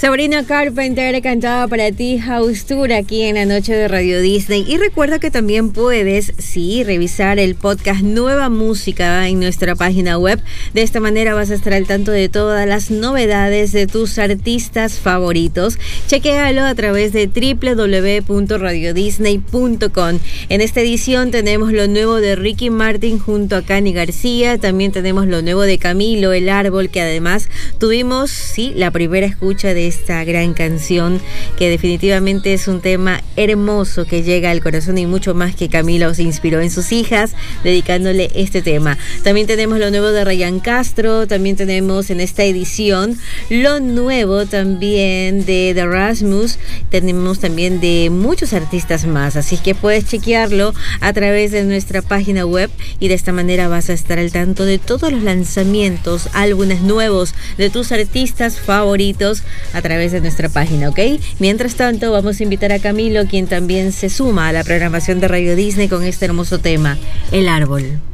Sabrina Carpenter cantaba para ti House Tour aquí en la noche de Radio Disney. Y recuerda que también puedes, revisar el podcast Nueva Música en nuestra página web. De esta manera vas a estar al tanto de todas las novedades de tus artistas favoritos. Chequéalo a través de www.radiodisney.com. En esta edición tenemos lo nuevo de Ricky Martin junto a Cani García. También tenemos lo nuevo de Camilo, El Árbol, que además tuvimos, la primera escucha de esta gran canción, que definitivamente es un tema hermoso que llega al corazón, y mucho más que Camilo se inspiró en sus hijas dedicándole este tema. También tenemos lo nuevo de Ryan Castro, también tenemos en esta edición lo nuevo también de The Rasmus, tenemos también de muchos artistas más, así que puedes chequearlo a través de nuestra página web y de esta manera vas a estar al tanto de todos los lanzamientos, álbumes nuevos de tus artistas favoritos a través de nuestra página, ¿ok? Mientras tanto, vamos a invitar a Camilo, quien también se suma a la programación de Radio Disney con este hermoso tema, El Árbol.